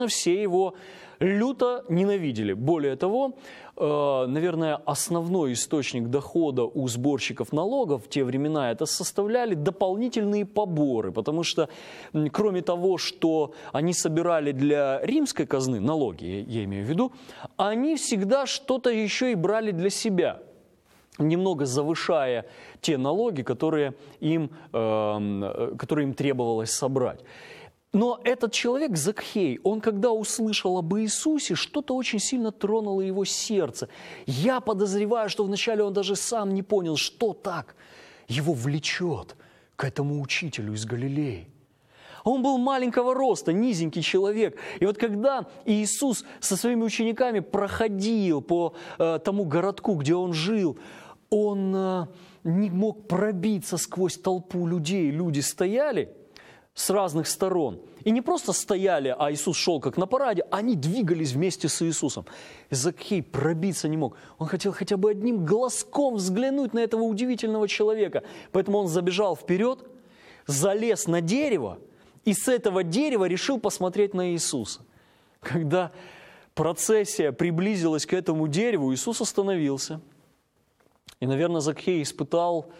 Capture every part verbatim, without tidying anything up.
все его люто ненавидели. Более того, наверное, основной источник дохода у сборщиков налогов в те времена это составляли дополнительные поборы, потому что кроме того, что они собирали для римской казны налоги, я имею в виду, они всегда что-то еще и брали для себя, немного завышая те налоги, которые им, которые им требовалось собрать. Но этот человек, Закхей, он когда услышал об Иисусе, что-то очень сильно тронуло его сердце. Я подозреваю, что вначале он даже сам не понял, что так его влечет к этому учителю из Галилеи. Он был маленького роста, низенький человек. И вот когда Иисус со своими учениками проходил по э, тому городку, где он жил, он э, не мог пробиться сквозь толпу людей. Люди стояли с разных сторон. И не просто стояли, а Иисус шел как на параде, они двигались вместе с Иисусом. Закхей пробиться не мог. Он хотел хотя бы одним глазком взглянуть на этого удивительного человека. Поэтому он забежал вперед, залез на дерево, и с этого дерева решил посмотреть на Иисуса. Когда процессия приблизилась к этому дереву, Иисус остановился. И, наверное, Закхей испытал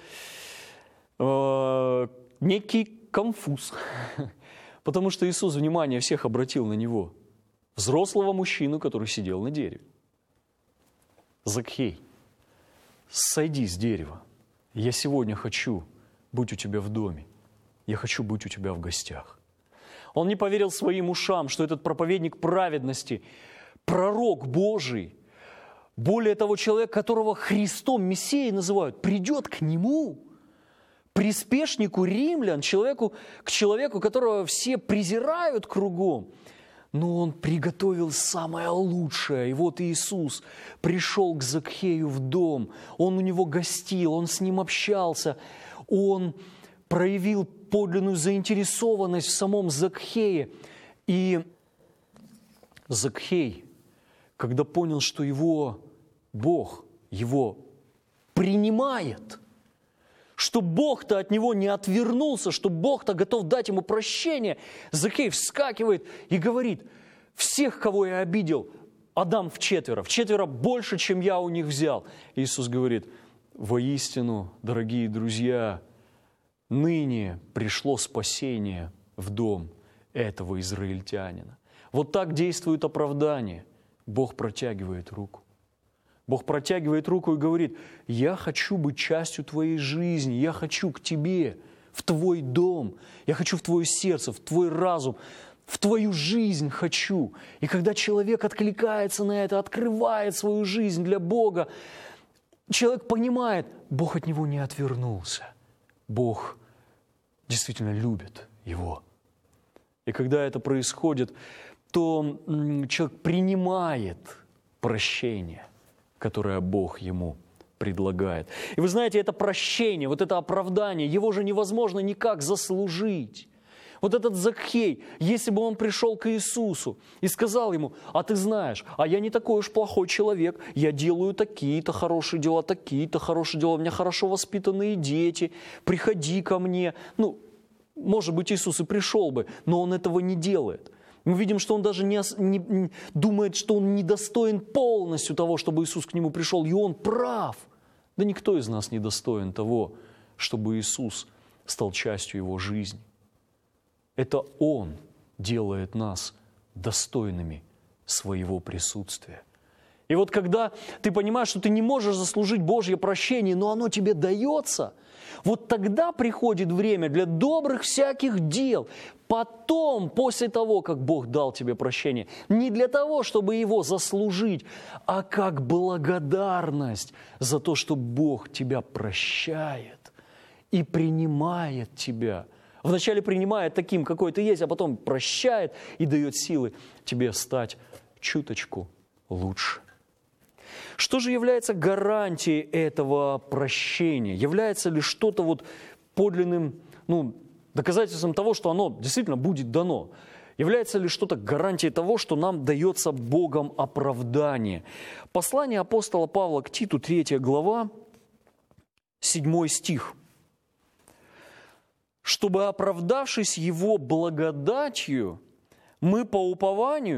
э, некий конфуз, потому что Иисус внимание всех обратил на него, взрослого мужчину, который сидел на дереве. Закхей, сойди с дерева. Я сегодня хочу быть у тебя в доме. Я хочу быть у тебя в гостях. Он не поверил своим ушам, что этот проповедник праведности, пророк Божий, более того, человек, которого Христом, Мессией называют, придет к нему, приспешнику римлян, человеку, к человеку, которого все презирают кругом. Но он приготовил самое лучшее. И вот Иисус пришел к Закхею в дом. Он у него гостил, он с ним общался. Он проявил подлинную заинтересованность в самом Закхее. И Закхей, когда понял, что его Бог его принимает, что Бог-то от него не отвернулся, что Бог-то готов дать ему прощение, Закхей вскакивает и говорит: всех, кого я обидел, отдам вчетверо, вчетверо больше, чем я у них взял. Иисус говорит: воистину, дорогие друзья, ныне пришло спасение в дом этого израильтянина. Вот так действует оправдание. Бог протягивает руку. Бог протягивает руку и говорит: я хочу быть частью твоей жизни, я хочу к тебе, в твой дом, я хочу в твое сердце, в твой разум, в твою жизнь хочу. И когда человек откликается на это, открывает свою жизнь для Бога, человек понимает, Бог от него не отвернулся. Бог действительно любит его. И когда это происходит, то человек принимает прощение, которое Бог ему предлагает. И вы знаете, это прощение, вот это оправдание, его же невозможно никак заслужить. Вот этот Закхей, если бы он пришел к Иисусу и сказал ему: а ты знаешь, а я не такой уж плохой человек, я делаю такие-то хорошие дела, такие-то хорошие дела, у меня хорошо воспитанные дети, приходи ко мне. Ну, может быть, Иисус и пришел бы, но он этого не делает. Мы видим, что он даже не, не, не думает, что он недостоин полностью того, чтобы Иисус к нему пришел. И он прав. Да никто из нас не достоин того, чтобы Иисус стал частью его жизни. Это Он делает нас достойными своего присутствия. И вот когда ты понимаешь, что ты не можешь заслужить Божье прощение, но оно тебе дается, вот тогда приходит время для добрых всяких дел. Потом, после того, как Бог дал тебе прощение, не для того, чтобы его заслужить, а как благодарность за то, что Бог тебя прощает и принимает тебя. Вначале принимает таким, какой ты есть, а потом прощает и дает силы тебе стать чуточку лучше. Что же является гарантией этого прощения? Является ли что-то вот подлинным, ну, доказательством того, что оно действительно будет дано? Является ли что-то гарантией того, что нам дается Богом оправдание? Послание апостола Павла к Титу, третья глава, седьмой стих. «Чтобы, оправдавшись Его благодатью, мы по упованию